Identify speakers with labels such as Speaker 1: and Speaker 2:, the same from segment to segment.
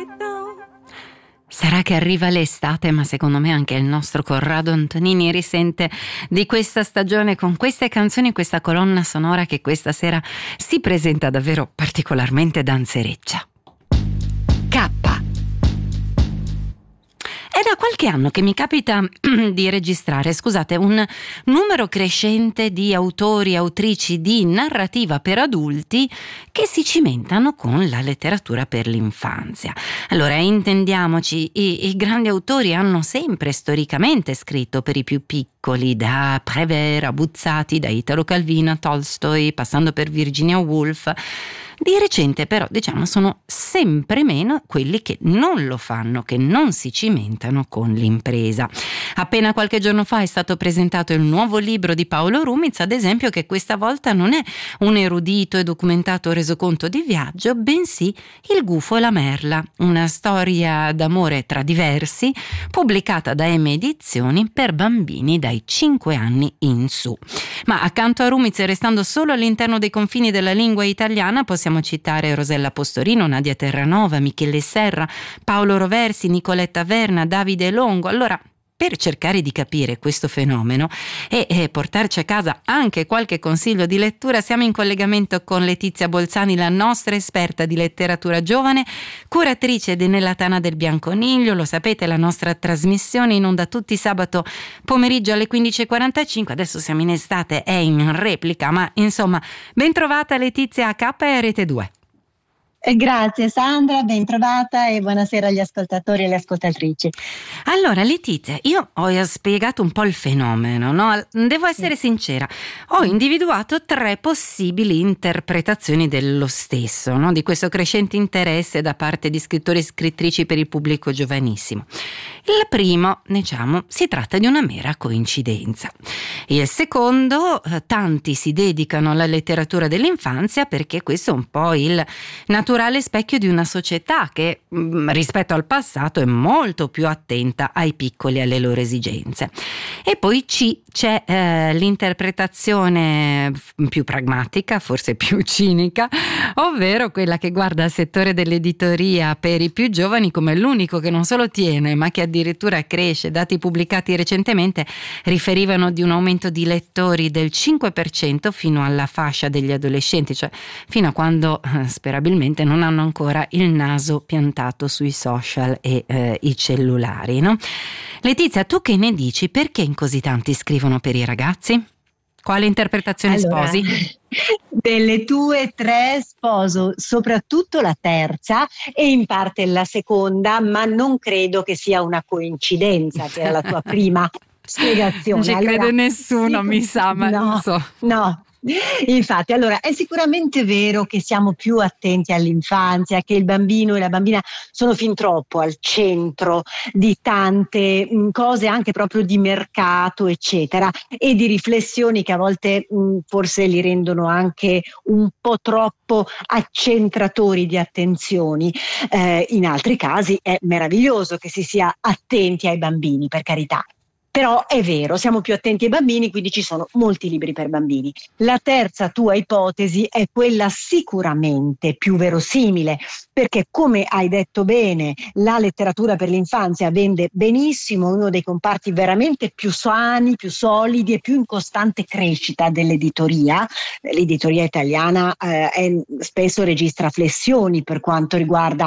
Speaker 1: Sarà che arriva l'estate, ma secondo me anche il nostro Corrado Antonini risente di questa stagione con queste canzoni, questa colonna sonora che questa sera si presenta davvero particolarmente danzereccia. K. È da qualche anno che mi capita di registrare, un numero crescente di autori e autrici di narrativa per adulti che si cimentano con la letteratura per l'infanzia. Allora, intendiamoci, i grandi autori hanno sempre storicamente scritto per i più piccoli, da Prévert a Buzzati, da Italo Calvino a Tolstoi, passando per Virginia Woolf. Di recente però, sono sempre meno quelli che non lo fanno, che non si cimentano con l'impresa. Appena qualche giorno fa è stato presentato il nuovo libro di Paolo Rumiz, ad esempio, che questa volta non è un erudito e documentato resoconto di viaggio, bensì Il gufo e la merla, una storia d'amore tra diversi, pubblicata da M Edizioni per bambini dai 5 anni in su. Ma accanto a Rumiz, restando solo all'interno dei confini della lingua italiana, possiamo citare Rosella Postorino, Nadia Terranova, Michele Serra, Paolo Roversi, Nicoletta Verna, Davide Longo. Allora, per cercare di capire questo fenomeno e portarci a casa anche qualche consiglio di lettura, siamo in collegamento con Letizia Bolzani, la nostra esperta di letteratura giovane, curatrice di Nella Tana del Bianconiglio. Lo sapete, la nostra trasmissione in onda tutti sabato pomeriggio alle 15:45. Adesso siamo in estate, è in replica, ma insomma, ben trovata Letizia a K e Rete 2.
Speaker 2: Grazie Sandra, ben trovata e buonasera agli ascoltatori e alle ascoltatrici.
Speaker 1: Allora Letizia, io ho spiegato un po' il fenomeno, no? Devo essere sincera, ho individuato 3 possibili interpretazioni dello stesso, no? Di questo crescente interesse da parte di scrittori e scrittrici per il pubblico giovanissimo. Il primo, si tratta di una mera coincidenza. Il secondo, tanti si dedicano alla letteratura dell'infanzia perché questo è un po' il naturale specchio di una società che rispetto al passato è molto più attenta ai piccoli e alle loro esigenze. E poi c'è l'interpretazione più pragmatica, forse più cinica, ovvero quella che guarda al settore dell'editoria per i più giovani come l'unico che non solo tiene ma che addirittura cresce. Dati pubblicati recentemente riferivano di un aumento di lettori del 5% fino alla fascia degli adolescenti, cioè fino a quando sperabilmente non hanno ancora il naso piantato sui social e i cellulari, no? Letizia, tu che ne dici? Perché in così tanti scrivono per i ragazzi? Quale interpretazione sposi?
Speaker 2: Delle tue 3 sposo soprattutto la terza e in parte la seconda, ma non credo che sia una coincidenza, che era la tua prima spiegazione.
Speaker 1: Non ci crede nessuno, mi sa, ma non so.
Speaker 2: No. Infatti, allora è sicuramente vero che siamo più attenti all'infanzia, che il bambino e la bambina sono fin troppo al centro di tante cose anche proprio di mercato eccetera e di riflessioni che a volte forse li rendono anche un po' troppo accentratori di attenzioni. In altri casi è meraviglioso che si sia attenti ai bambini, per carità. Però è vero, siamo più attenti ai bambini, quindi ci sono molti libri per bambini. La terza tua ipotesi è quella sicuramente più verosimile, perché come hai detto bene, la letteratura per l'infanzia vende benissimo, uno dei comparti veramente più sani, più solidi e più in costante crescita dell'editoria. L'editoria italiana spesso registra flessioni per quanto riguarda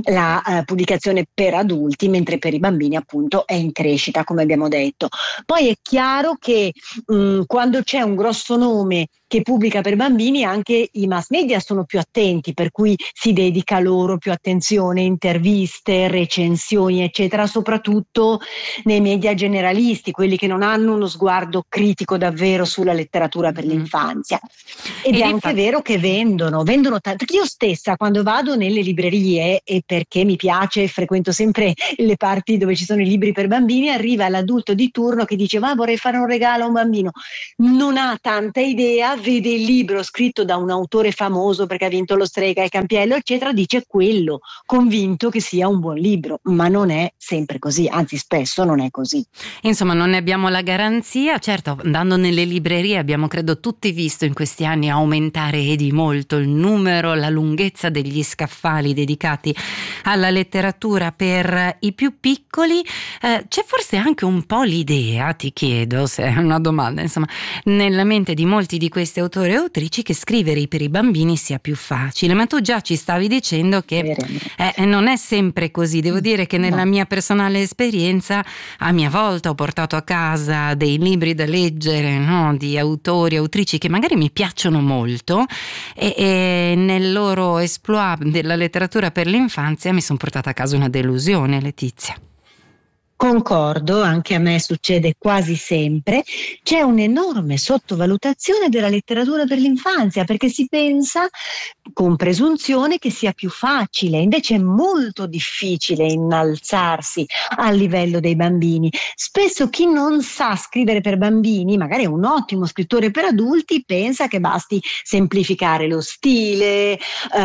Speaker 2: la pubblicazione per adulti, mentre per i bambini appunto è in crescita, come abbiamo detto. Poi è chiaro che quando c'è un grosso nome che pubblica per bambini, anche i mass media sono più attenti, per cui si dedica loro più attenzione, interviste, recensioni eccetera, soprattutto nei media generalisti, quelli che non hanno uno sguardo critico davvero sulla letteratura per l'infanzia. Ed è anche vero che vendono tanto, perché io stessa quando vado nelle librerie, e perché mi piace, frequento sempre le parti dove ci sono i libri per bambini, arriva l'adulto di turno che dice: ma vorrei fare un regalo a un bambino, non ha tanta idea, vede il libro scritto da un autore famoso perché ha vinto lo Strega, il Campiello, eccetera, dice quello, convinto che sia un buon libro, ma non è sempre così, anzi spesso non è così.
Speaker 1: Insomma, non ne abbiamo la garanzia. Certo, andando nelle librerie abbiamo credo tutti visto in questi anni aumentare di molto il numero, la lunghezza degli scaffali dedicati alla letteratura per i più piccoli. C'è forse anche un po' l'idea, ti chiedo se è una domanda, insomma, nella mente di molti di questi autori e autrici che scrivere per i bambini sia più facile, ma tu già ci stavi dicendo che non è sempre così. Devo dire che nella mia personale esperienza a mia volta ho portato a casa dei libri da leggere, no, di autori, autrici che magari mi piacciono molto e nel loro exploit della letteratura per l'infanzia mi sono portata a casa una delusione, Letizia.
Speaker 2: Concordo, anche a me succede quasi sempre. C'è un'enorme sottovalutazione della letteratura per l'infanzia perché si pensa con presunzione che sia più facile, invece è molto difficile innalzarsi al livello dei bambini. Spesso chi non sa scrivere per bambini, magari è un ottimo scrittore per adulti, pensa che basti semplificare lo stile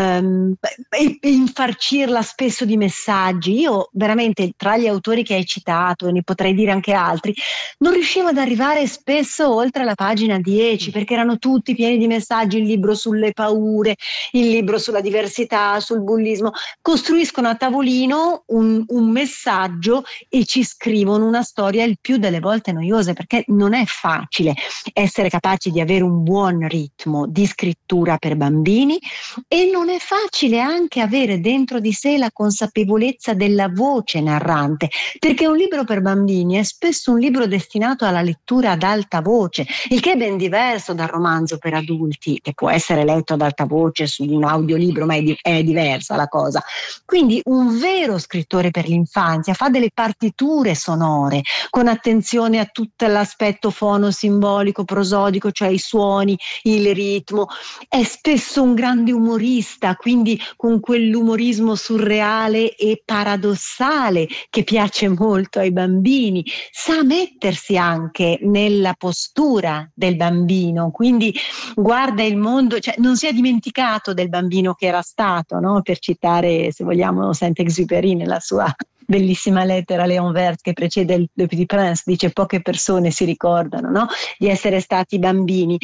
Speaker 2: e infarcirla spesso di messaggi. Io veramente, tra gli autori che hai citato, ne potrei dire anche altri, non riuscivo ad arrivare spesso oltre la pagina 10 perché erano tutti pieni di messaggi, il libro sulle paure, il libro sulla diversità, sul bullismo. Costruiscono a tavolino un messaggio e ci scrivono una storia il più delle volte noiosa, perché non è facile essere capaci di avere un buon ritmo di scrittura per bambini e non è facile anche avere dentro di sé la consapevolezza della voce narrante, perché un libro per bambini è spesso un libro destinato alla lettura ad alta voce, il che è ben diverso dal romanzo per adulti, che può essere letto ad alta voce su un audiolibro, ma è diversa la cosa. Quindi un vero scrittore per l'infanzia fa delle partiture sonore con attenzione a tutto l'aspetto fono-simbolico, prosodico, cioè i suoni, il ritmo. È spesso un grande umorista, quindi con quell'umorismo surreale e paradossale che piace molto ai bambini. Sa mettersi anche nella postura del bambino, quindi guarda il mondo, cioè non si è dimenticato del bambino che era stato, no? Per citare, se vogliamo, Saint-Exupéry nella sua bellissima lettera a Léon Werth che precede Le Petit Prince, dice poche persone si ricordano, no? Di essere stati bambini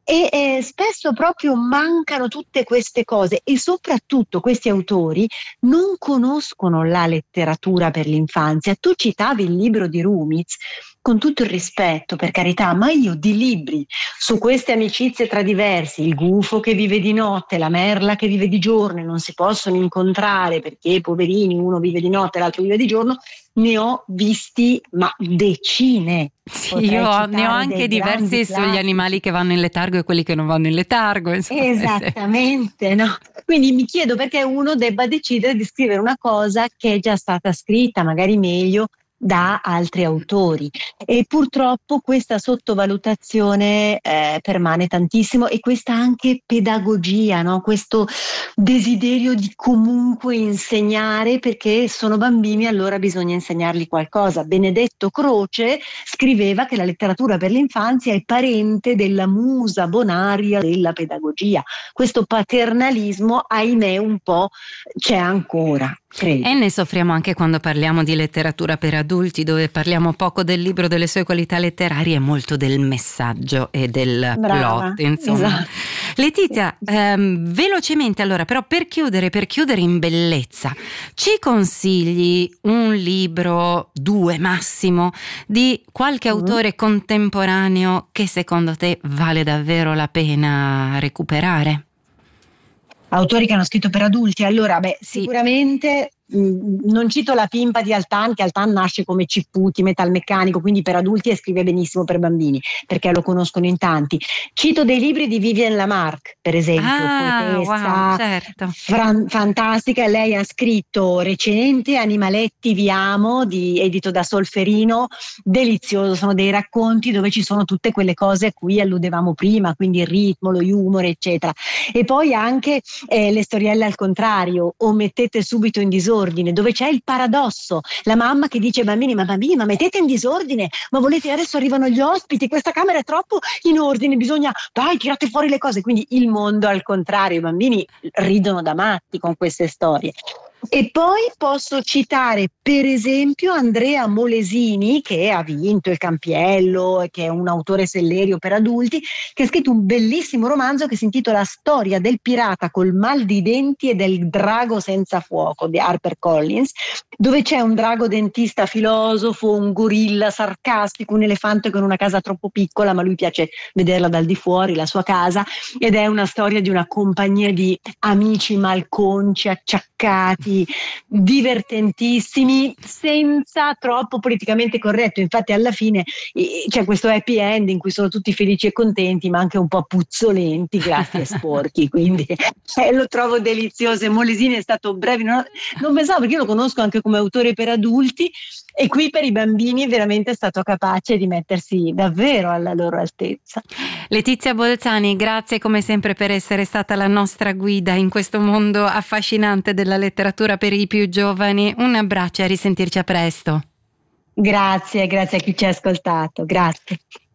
Speaker 2: e spesso proprio mancano tutte queste cose e soprattutto questi autori non conoscono la letteratura per l'infanzia. Tu citavi il libro di Rumiz, con tutto il rispetto, per carità, ma io di libri su queste amicizie tra diversi, il gufo che vive di notte, la merla che vive di giorno e non si possono incontrare perché poverini, uno vive di notte e l'altro vive di giorno, ne ho visti ma decine.
Speaker 1: Sì, io ne ho anche diversi sugli animali che vanno in letargo e quelli che non vanno in letargo. Insomma.
Speaker 2: Esattamente, no? Quindi mi chiedo perché uno debba decidere di scrivere una cosa che è già stata scritta, magari meglio, da altri autori e purtroppo questa sottovalutazione permane tantissimo e questa anche pedagogia, no? Questo desiderio di comunque insegnare perché sono bambini, allora bisogna insegnargli qualcosa. Benedetto Croce scriveva che la letteratura per l'infanzia è parente della musa bonaria della pedagogia. Questo paternalismo, ahimè, un po' c'è ancora. Credo.
Speaker 1: E ne soffriamo anche quando parliamo di letteratura per adulti, dove parliamo poco del libro, delle sue qualità letterarie e molto del messaggio e del plot, insomma. Esatto. Letizia, velocemente allora, però per chiudere in bellezza, ci consigli un libro, 2 massimo, di qualche autore contemporaneo che secondo te vale davvero la pena recuperare?
Speaker 2: Autori che hanno scritto per adulti, allora
Speaker 1: sì.
Speaker 2: Sicuramente non cito la pimpa di Altan, che Altan nasce come Cipputi, metalmeccanico, quindi per adulti e scrive benissimo per bambini, perché lo conoscono in tanti. Cito dei libri di Vivienne Lamarck, per esempio, poetessa,
Speaker 1: wow, certo.
Speaker 2: fantastica. Lei ha scritto recente Animaletti vi amo, edito da Solferino, delizioso, sono dei racconti dove ci sono tutte quelle cose a cui alludevamo prima, quindi il ritmo, lo humor, eccetera. E poi anche Le storielle al contrario, o Mettete subito in disordine, disordine, dove c'è il paradosso, la mamma che dice ai bambini, ma mettete in disordine, ma volete, adesso arrivano gli ospiti, questa camera è troppo in ordine, bisogna, dai, tirate fuori le cose. Quindi il mondo al contrario, i bambini ridono da matti con queste storie. E poi posso citare per esempio Andrea Molesini, che ha vinto il Campiello e che è un autore sellerio per adulti, che ha scritto un bellissimo romanzo che si intitola Storia del pirata col mal di denti e del drago senza fuoco di HarperCollins, dove c'è un drago dentista filosofo, un gorilla sarcastico, un elefante con una casa troppo piccola, ma lui piace vederla dal di fuori, la sua casa, ed è una storia di una compagnia di amici malconci, acciaccati, divertentissimi, senza troppo politicamente corretto. Infatti alla fine c'è questo happy end in cui sono tutti felici e contenti, ma anche un po' puzzolenti, grassi e sporchi, quindi lo trovo delizioso. E Molesini è stato breve, non pensavo, perché io lo conosco anche come autore per adulti, e qui per i bambini veramente è stato capace di mettersi davvero alla loro altezza.
Speaker 1: Letizia Bolzani, grazie come sempre per essere stata la nostra guida in questo mondo affascinante della letteratura per i più giovani. Un abbraccio e a risentirci a presto.
Speaker 2: Grazie a chi ci ha ascoltato, grazie.